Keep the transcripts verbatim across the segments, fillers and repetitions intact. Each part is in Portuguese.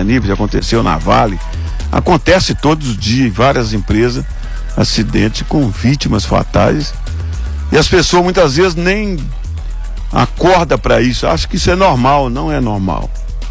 Nível, já aconteceu na Vale, acontece todos os dias em várias empresas, acidente com vítimas fatais, e as pessoas muitas vezes nem acordam para isso, acham que isso é normal. Não é normal.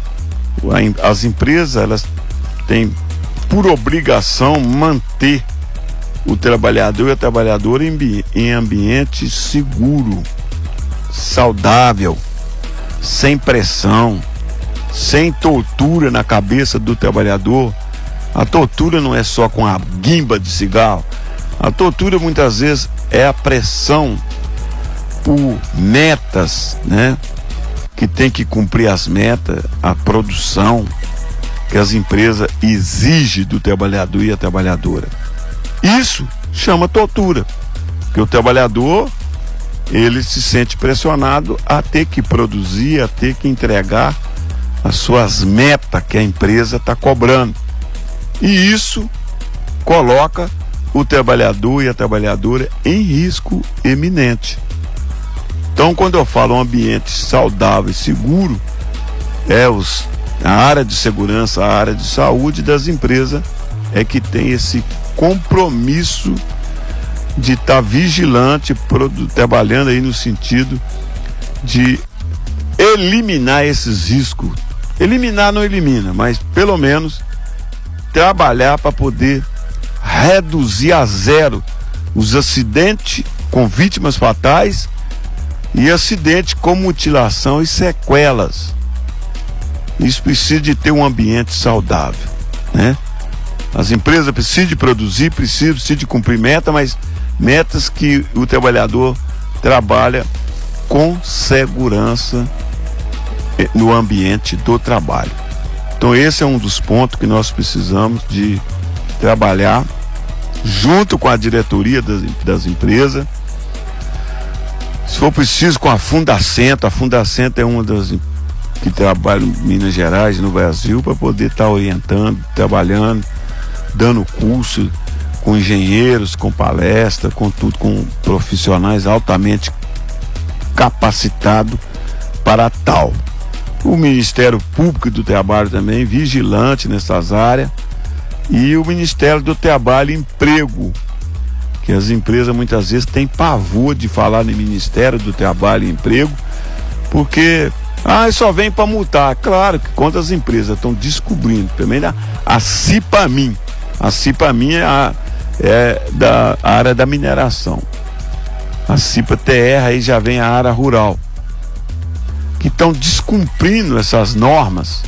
As empresas, elas têm por obrigação manter o trabalhador e a trabalhadora em, em ambiente seguro, saudável, sem pressão, sem tortura na cabeça do trabalhador. A tortura não é só com a guimba de cigarro. A tortura muitas vezes é a pressão por metas, né? Que tem que cumprir as metas, a produção que as empresas exigem do trabalhador e a trabalhadora. Isso chama tortura, porque o trabalhador, ele se sente pressionado a ter que produzir, a ter que entregar as suas metas que a empresa está cobrando. E isso coloca o trabalhador e a trabalhadora em risco eminente. Então, quando eu falo um ambiente saudável e seguro, é os, a área de segurança, a área de saúde das empresas é que tem esse compromisso de estar tá vigilante, produ, trabalhando aí no sentido de eliminar esses riscos. Eliminar não elimina, mas pelo menos trabalhar para poder reduzir a zero os acidentes com vítimas fatais e acidentes com mutilação e sequelas. Isso precisa de ter um ambiente saudável, né? As empresas precisam de produzir, precisam, precisam de cumprir meta, mas metas que o trabalhador trabalha com segurança no ambiente do trabalho. Então esse é um dos pontos que nós precisamos de trabalhar junto com a diretoria das, das empresas. Se for preciso, com a Fundacentro. A Fundacentro é uma das que trabalha em Minas Gerais e no Brasil, para poder estar tá orientando, trabalhando, dando curso com engenheiros, com palestra, com tudo, com profissionais altamente capacitados para tal. O Ministério Público do Trabalho também, vigilante nessas áreas, e o Ministério do Trabalho e Emprego, que as empresas muitas vezes têm pavor de falar no Ministério do Trabalho e Emprego, porque ah, só vem para multar. Claro que quando as empresas estão descobrindo, também a, a CIPAMIN, a CIPAMIN é, a, é da área da mineração, a CIPA-T R aí já vem a área rural, que estão descumprindo essas normas.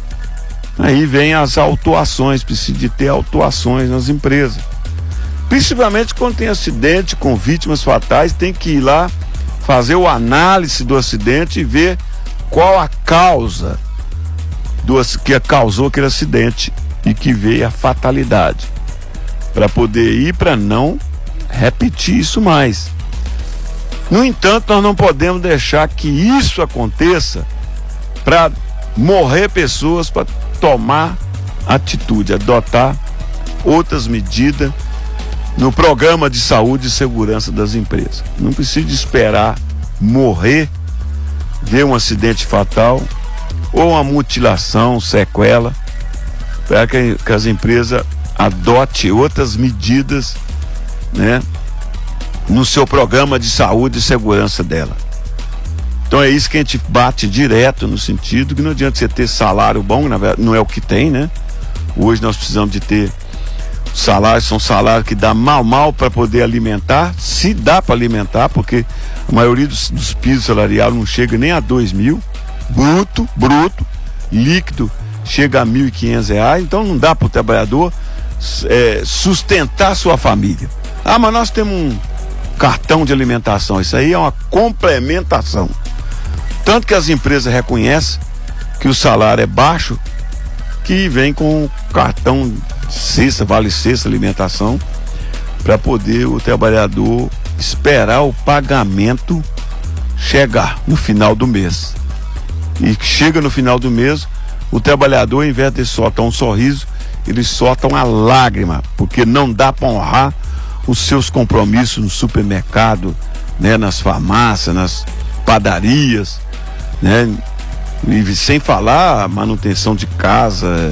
Aí vem as autuações, precisa de ter autuações nas empresas, principalmente quando tem acidente com vítimas fatais. Tem que ir lá fazer o análise do acidente e ver qual a causa do, que causou aquele acidente e que veio a fatalidade, para poder ir, para não repetir isso mais. No entanto, nós não podemos deixar que isso aconteça para morrer pessoas, para tomar atitude, adotar outras medidas no programa de saúde e segurança das empresas. Não precisa esperar morrer, ver um acidente fatal ou uma mutilação, sequela, para que, que as empresas adotem outras medidas, né, no seu programa de saúde e segurança dela. Então é isso que a gente bate direto, no sentido que não adianta você ter salário bom, na verdade não é o que tem, né? Hoje nós precisamos de ter salários, são salários que dá mal mal para poder alimentar, se dá para alimentar, porque a maioria dos, dos pisos salariais não chega nem a dois mil, bruto, bruto, líquido chega a mil e quinhentos reais, então não dá para o trabalhador é, sustentar sua família. Ah, mas nós temos um cartão de alimentação, isso aí é uma complementação. Tanto que as empresas reconhecem que o salário é baixo, que vem com cartão cesta, vale cesta, alimentação, para poder o trabalhador esperar o pagamento chegar no final do mês. E chega no final do mês, o trabalhador, ao invés de soltar um sorriso, ele solta uma lágrima, porque não dá para honrar os seus compromissos no supermercado, né, nas farmácias, nas padarias, né, e sem falar a manutenção de casa,